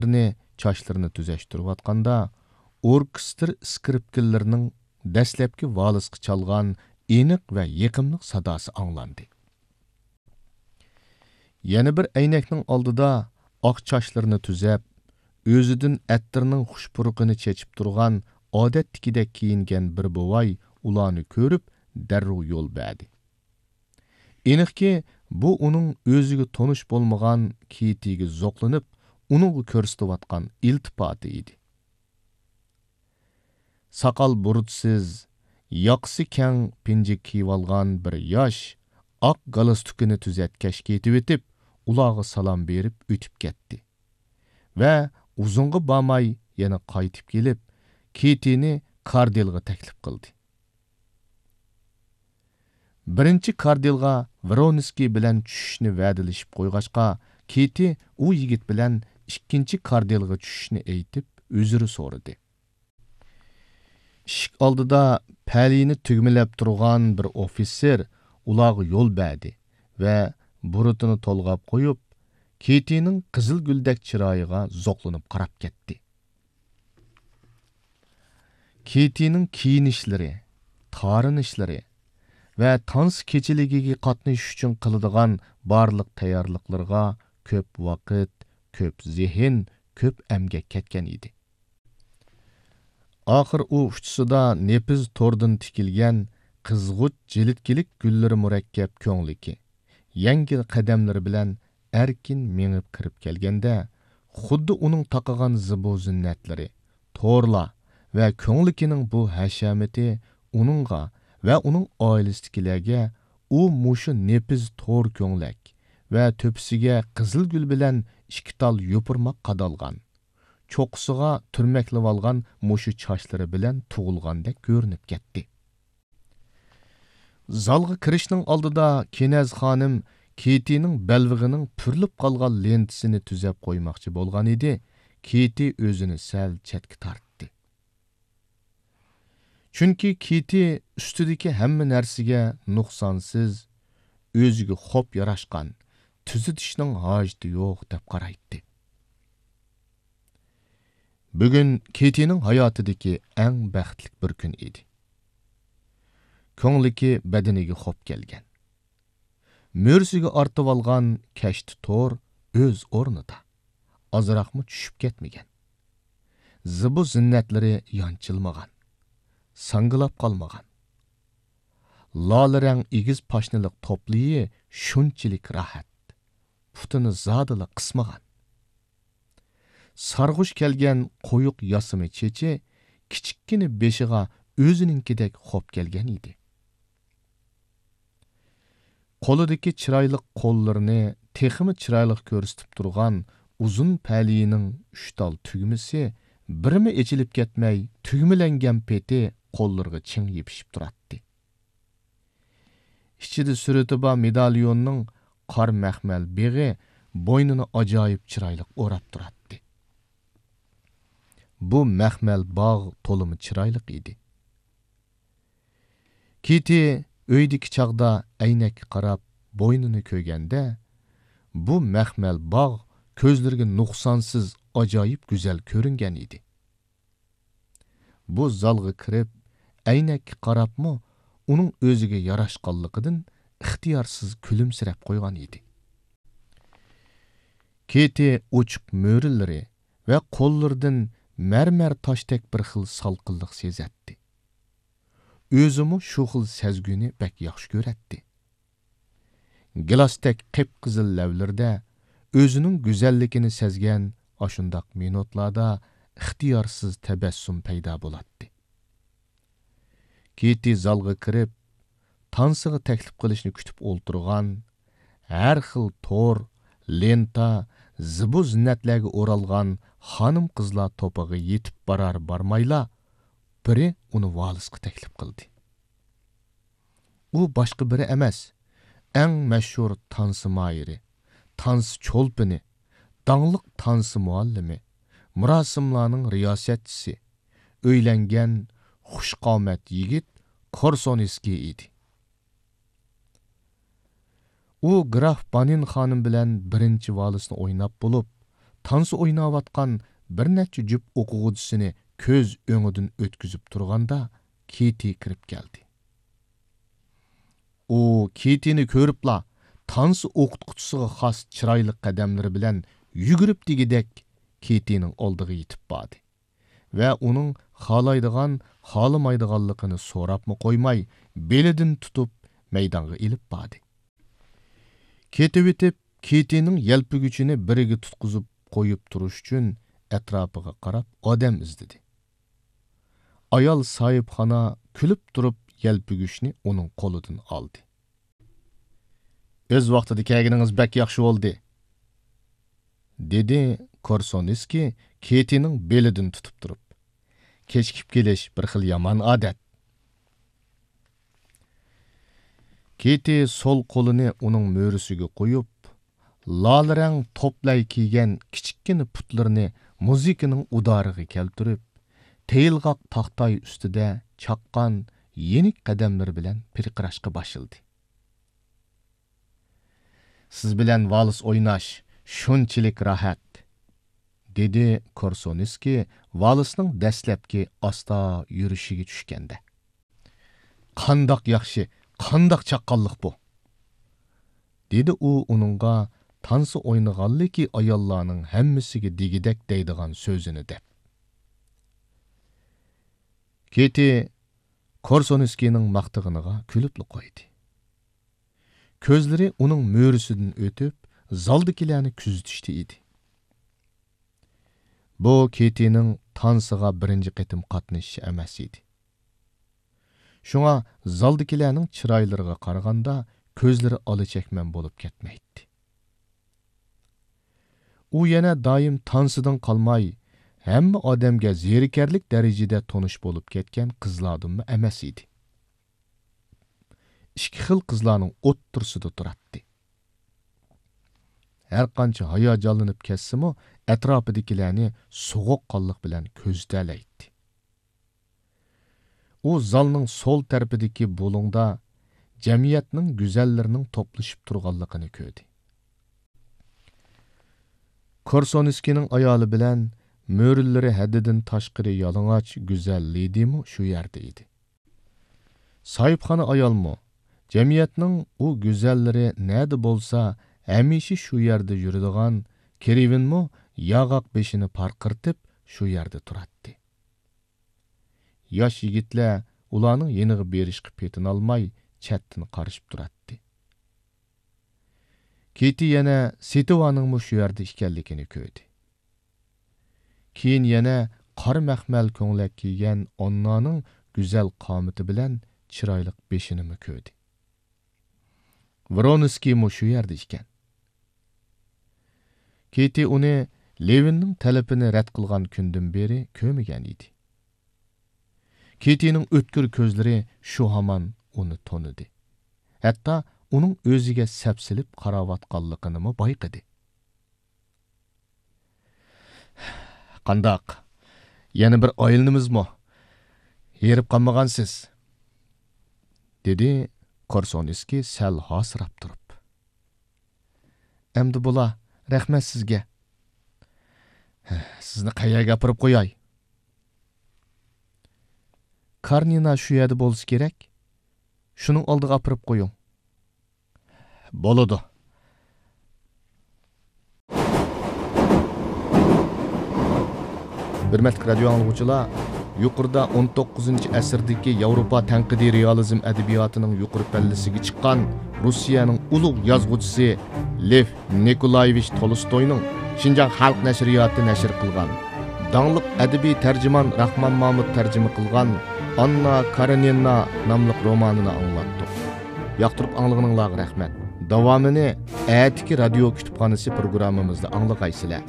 Çaşlarını tüzeştiriyotganda, orkestr skripkillerining dastlabki valisga çalgan aniq va yiqimliq sadosi anglandı. Yana bir aynakning oldida oq chochlarini tuzab, o'zidan attirning xushpuruqini chechib turgan odatdagidek kiyingan bir buvay ularni ko'rib darrov yo'l berdi. Aniqki, bu uning o'ziga tonish bo'lmagan Kitiga zo'qlanib, uningga ko'rsatayotgan iltifoti edi. Saqal burutsiz, yoqsi keng pinjik kiyib olgan bir yosh oq galstukini tuzatkash ketib o'tib, ularga salom berib o'tib ketdi. Va uzunga bormay yana qaytib kelib, Kitini Kardilga taklif qildi. Birinchi Kardilga Vronskiy bilan tushishni va'dalashib qo'yg'achqa, Kiti u yigit bilan ikkinchi Kardilga tushishni aytib, o'ziri so'radi. Ishik oldida palini tugmalab turgan bir ofitser ularga yo'l berdi va burutini to'lg'ab qo'yib, Kitining qizil guldek chiroyiga zo'qlanib qarab ketdi. Kitining kiyinishlari, tarinishlari va tans kechiligiga qatnashish uchun qiladigan barliq tayyorliqlarga ko'p vaqt, ko'p zehn, ko'p emgak ketgan edi. Oxir u uchisida nepiz to'rdan tikilgan qizg'uch jilitkilik gullari murakkab ko'ngliki, yengil qadamlari bilan erkin mengib kirib kelganda, xuddi uning taqagan zibu zinnatlari, to'rla va ko'nglikining bu hashamati uningga va uning oilasidagilarga u mushu nepiz to'r ko'nglak va to'pisiga qizil gul bilan ikki tal yopirmoq qadalgan, cho'qqisiga turmaklab olgan mushu chochlari bilan tug'ilgandek ko'rinib ketdi. Zalga kirishning oldida Kenaz xonim Kitining belvig'ining purilib qolgan lentisini tuzab qo'ymoqchi bo'lgan edi. Kiti o'zini sal chetga tortdi. Chunki Kiti ustidagi hamma narsaga nuqsonsiz, o'ziga xo'p yarashgan, tuzitishning hojati yo'q deb qaraydi. Bugun Kitining hayotidagi eng baxtli bir kun edi. Ko'ngliki badaniga xo'p kelgan. Mo'rsiga ortib olgan kashti to'r o'z o'rnida. Ozroqmi tushib ketmagan. Zibu zinnatlari yonchilmagan. Sangilab qolmagan. Lolarang igiz pashniliq topliyi shunchalik rahat. Putini zodila qismagan. Sarg'ush kelgan qo'yuq yosimi chechi kichikkina beshiga o'zininkidek xo'p kelgan edi. Qo'lidagi chiroyli qo'llarini texmi chiroyli ko'rsatib turgan uzun paliyining 3 tal tugmasi birmi echilib ketmay, tugmalangan peti qo'llarga ching yepishib turardi. Ichida surati bor medalyonning qor maxmal beg'i bo'ynini ajoyib chiroyli o'rab turardi. Bu maxmal bog' to'limi chiroyli edi. Kiti öydeki çağda aynakka qarab bo'ynini ko'yganda, bu maxmal bog' ko'zlariga nuqsonsiz ajoyib go'zal ko'ringan edi. Bu zalga kirib, aynakka qarabmi, uning o'ziga yarashqanligidan ixtiyorsiz kulimsirab qo'ygan edi. Kiti uchuq mo'rillari va qo'llaridan marmar toshdek bir xil salqinlik sezatdi. O'zimi shu xil sezguni bak yaxshi ko'ratdi. Glasdek qip-qizil lavlarda o'zining go'zalligini sezgan ashundaq minutlarda ixtiyorsiz tabassum paydo bo'ladi. Kiti zalga kirib, tansiga taklif qilishni kutib o'ltirgan, har xil to'r, lenta, zibu zinnatlarga o'ralgan xonim qizlar to'piga yetib barmayla biri uni valisga taklif qildi. U boshqa biri emas, eng mashhur tansi moyiri, tansi cho'lpini, dangliq tansi muallimi, murosimlarning riyosatchisi, o'ylangan xushqomat yigit Korsoniskiy edi. U graf Banin xonim bilan birinchi valisni o'ynab bo'lib, tansı oynayıvatkan bir neçe cüp okuğucusini köz öňüdün ötküzüp turganda Kiti kirip geldi. O Kitini körüpla tansı okutkuçusuga has çıraylı kademleri bilen yügürüp digidek Kitinin oldığı yitip badi. Ve onun halaydıgan, halamaydıganlıqını sorapmı koymay, belidin tutup meydanğa ilip badi. Ketip itip, Kitinin yelpi güçünü birigi tutkuzup koyup turuş üçün etrafıga qarap odam izledi. Ayal sahipxana külüp durup yelpi güçünü onun koludun aldı. Öz vaqtida kelgininiz bek yaxşı oldu, dedi Korsoniski Kitinin belidin tutup durup. Kechikip kelish bir xil yaman adat. Kiti sol kolunu onun möürüsüge koyup, lalırang toplay kiygen kichikkina putlarını muzikinin udarıga keltirip, teyilgaq taxtay üstüde çaqqan yenik qadamlar bilen pirqiraşqa başıldı. Siz bilen valis oynaş şunchilik rahat, dedi Korsoniski valisning dastlabki asta yurişigi tushganda. Qandaq yaxshi, qandaq chaqqanliq bu, dedi u uningga tansı oynaganliki ayollarning hammasiga digidek deydigan sözünü dep. Keti Korsoniskining maqtig'iniga kulibli qo'ydi. Ko'zlari uning mö'risidan o'tib, zaldakilarni kuzatishdi edi. Bu Ketining tansiga birinchi qitim qatnashishi emas edi. Şuna zaldakilarning chiroylariga qaraganda ko'zlari olichakman bo'lib ketmaydi. U yana doim tansidan qolmay, hamma odamga zerikarlik darajada tonish bo'lib ketgan qizlardanmi emas edi. Ikki xil qizlarning o'ttirsida turardi. Her qancha hayajonlanib ketsimi, atrofidagilarni sovuqqonlik bilan ko'zdalaydi. U zalning sol tarafidagi bo'lingda jamiyatning go'zallarining to'plashib turganligini ko'rdi. Korsoniskining ayoli bilan mö'rillari haddidan tashqari yalang'och go'zallidimi shu yerda edi. Sahibxona ayolmi, jamiyatning u go'zallari nada bo'lsa, hamisha shu yerda yuradigan Kerivinmi yog'oq beshini parqirtib shu yerda turardi. Yosh yigitlar ularning yeniga berishga petin olmay chatdan qarishib turardi. Keti yana Setovaningmi shu yerda ekanligini ko'rdi. Keyin yana qora maxmal ko'nglak kiygan onnaning go'zal qomati bilan chiroyli beshinimi ko'rdi. Vroniskiymi shu yerda ekan. Keti uni Levinning talabini rad qilgan kundan beri ko'rmagan edi. Ketining o'tkir ko'zlari shu hamon uni tonidi. Hatto uning o'ziga sapsilib qaravatganligini bayqadi. Qandaq? Yana bir oilanimizmi? Yerib qolmagansiz? dedi Korsoniski sal hasirab turib. Endi bo'la, rahmat sizga. Sizni qayerga gapirib qo'yay? Karnina shu yerda bo'lsa kerak. Shuning oldiga gapirib qo'ying. Bo'ladi. Hürmetli radio anlıqçılar, yuqorida 19-asrdagi Yevropa tanqidiy realizm adabiyotinin yuqori pallasiga chiqqan Rusiyaning ulug' yozuvchisi Lev Nikolayevich Tolstoyning Şinjan Xalq nashriyoti nashr qilgan, dаңlıq adabiy tarjimon Rahmon Mahmud tarjima qilgan Anna Karenina nomli romanini anglatdik. Yoqtirib anglag'ininglarga rahmat. Davomini atiki radio kutubxonasi programmamizda anglag'aysizlar.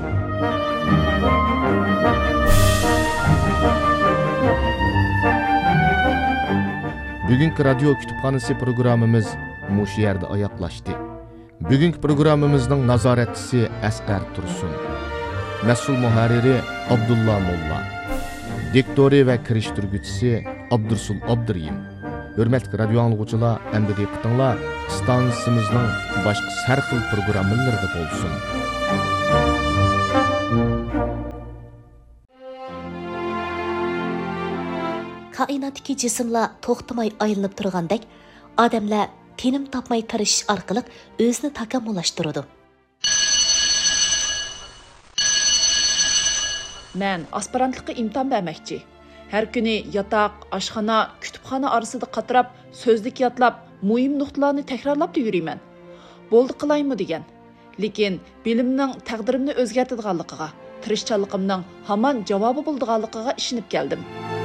Bugünkü radio kütüphanesi programımız muş yerde ayaklaştı. Bugünkü programımızın nazaretçisi Asqar Tursun. Mesul muharriri Abdullah Molla. Diktori ve kiriştirgüçisi Abdursul Abduriyim. Hürmetli radio anlıqçılar, endi diqqatinglar stansiyamızning boshqa sarxil programmalarida bo'lsin. koinotdagi jismlar to'xtamay aylanib turgandek, odamlar tinim topmay tirishish orqali o'zini takomillashtiradi. Mən aspirantlıqqa imtahan verməkçi. Hər günü yataq, aşxana, kütüpxana arasında qatırab, sözlük yatlab, mühim nuqtalarını təkrarlab da yürüymən. Boldu qılaymı degan. Lekin bilimning təqdirimni o'zgartirganligiga, tirishchanligimning hamon javobi bo'lganligiga ishonib keldim.